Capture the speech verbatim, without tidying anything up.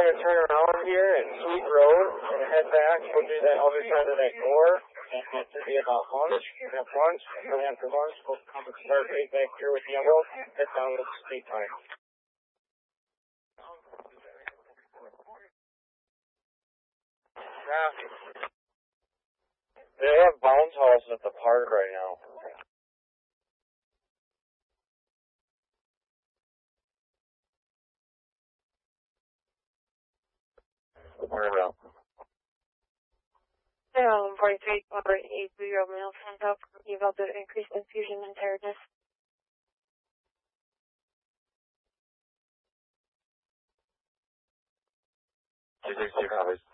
gonna turn around here at Sweet Road and head back. We'll do that other side of that door. And it's gonna be about lunch. We have lunch, and then after lunch, we'll come and start right back here with the envelope, head down to the state time. Traffic. They have bounce houses at the park right now. Where about? Um, forty-three, over eight zero male sent up, about the increased infusion and tiredness. two sixty copies.